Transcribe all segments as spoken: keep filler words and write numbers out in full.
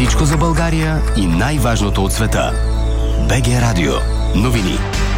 Всичко за България и най-важното от света. БГ Радио. Новини.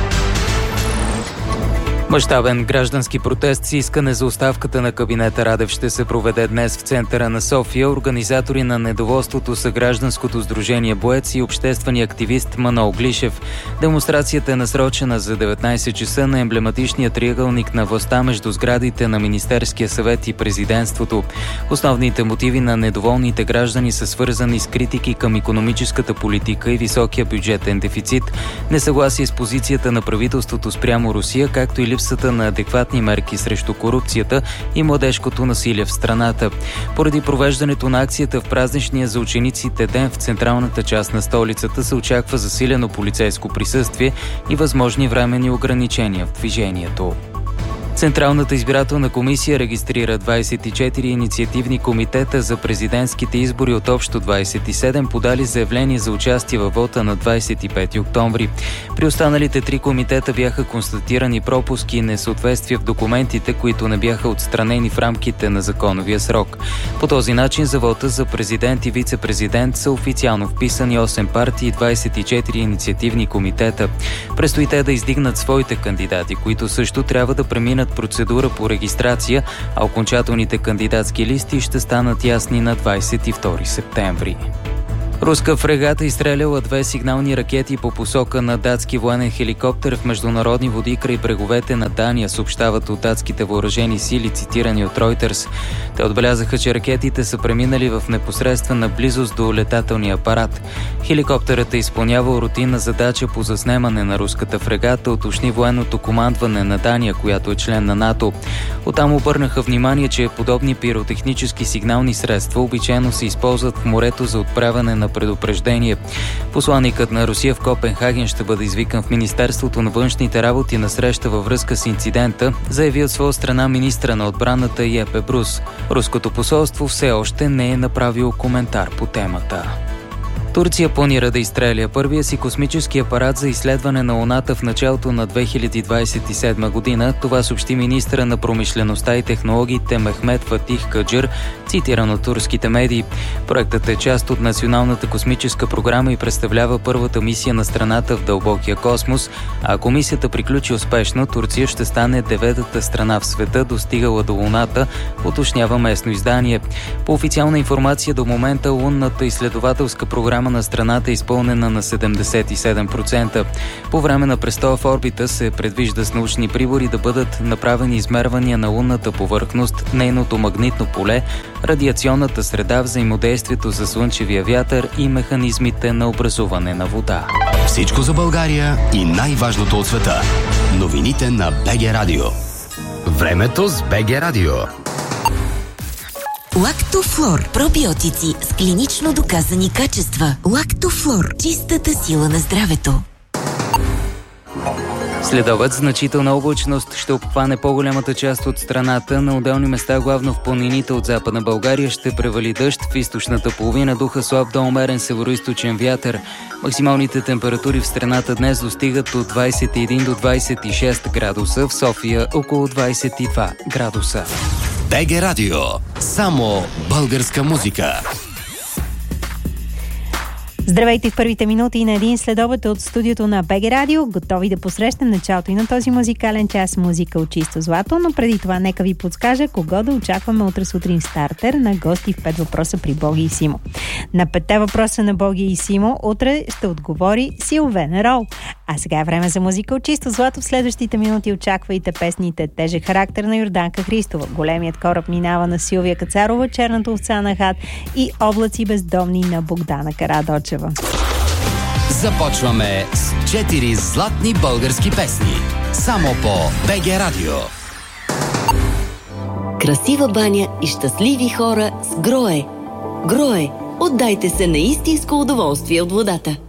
Мащабен граждански протест с искане за оставката на кабинета Радев ще се проведе днес в центъра на София. Организатори на недоволството са гражданското сдружение Боец и обществения активист Манол Глишев. Демонстрацията е насрочена за деветнайсет часа на емблематичния триъгълник на властта между сградите на Министерския съвет и президентството. Основните мотиви на недоволните граждани са свързани с критики към икономическата политика и високия бюджетен дефицит, несъгласие с позицията на правителството спрямо Русия, както и липсата на адекватни мерки срещу корупцията и младежкото насилие в страната. Поради провеждането на акцията в празничния за учениците ден в централната част на столицата се очаква засилено полицейско присъствие и възможни временни ограничения в движението. Централната избирателна комисия регистрира двайсет и четири инициативни комитета за президентските избори от общо двайсет и седем, подали заявление за участие във вота на двайсет и пети октомври. При останалите три комитета бяха констатирани пропуски и несъответствия в документите, които не бяха отстранени в рамките на законовия срок. По този начин за вота за президент и вице-президент са официално вписани осем партии и двайсет и четири инициативни комитета. Предстои те да издигнат своите кандидати, които също трябва да преминат процедура по регистрация, а окончателните кандидатски листи ще станат ясни на двайсет и втори септември. Руска фрегата изстреляла две сигнални ракети по посока на датски военен хеликоптер в международни води край бреговете на Дания, съобщават от датските въоръжени сили, цитирани от Reuters. Те отбелязаха, че ракетите са преминали в непосредствена близост до летателния апарат. Хеликоптерът е изпълнявал рутинна задача по заснемане на руската фрегата, уточни военното командване на Дания, която е член на НАТО. Оттам обърнаха внимание, че подобни пиротехнически сигнални средства обичайно се използват в морето за отправяне на предупреждение. Посланикът на Русия в Копенхаген ще бъде извикан в Министерството на външните работи на среща във връзка с инцидента, заяви от своя страна министра на отбраната Епе Брус. Руското посолство все още не е направило коментар по темата. Турция планира да изстреля първия си космически апарат за изследване на Луната в началото на две хиляди двайсет и седма година. Това съобщи министъра на промишлеността и технологиите Мехмет Фатих Каджър, цитиран от турските медии. Проектът е част от Националната космическа програма и представлява първата мисия на страната в дълбокия космос. А ако мисията приключи успешно, Турция ще стане деветата страна в света, достигала до Луната, уточнява местно издание. По официална информация до момента лунната изследователска програма на страната е изпълнена на седемдесет и седем процента. По време на престоя в орбита се предвижда с научни прибори да бъдат направени измервания на лунната повърхност, нейното магнитно поле, радиационната среда, взаимодействието за слънчевия вятър и механизмите на образуване на вода. Всичко за България и най-важното от света. Новините на БГ Радио. Времето с БГ Радио. Лактофлор. Пробиотици с клинично доказани качества. Лактофлор. Чистата сила на здравето. Следобед значителна облачност ще обхване по-голямата част от страната. На отделни места, главно в планините от Западна България, ще превали дъжд. В източната половина духа слаб до умерен североизточен вятър. Максималните температури в страната днес достигат от двайсет и един до двайсет и шест градуса. В София около двайсет и два градуса. БГ Радио. Само българска музика. Здравейте в първите минути на един следобед от студиото на БГ Радио. Готови да посрещнем началото и на този музикален час музика от чисто злато, но преди това нека ви подскажа кого да очакваме утре сутрин стартер на гости в пет въпроса при Боги и Симо. На петте въпроса на Боги и Симо утре ще отговори Силвена Рол. А сега е време за музика от чисто злато. В следващите минути очаквайте песните Тежък характер на Йорданка Христова, Големият кораб минава на Силвия Кацарова, Черната овца на Хат и Облаци бездомни на Богдана Карадочева. Започваме с четири златни български песни. Само по БГ Радио. Красива баня и щастливи хора с Грое. Грое. Отдайте се на истинско удоволствие от водата.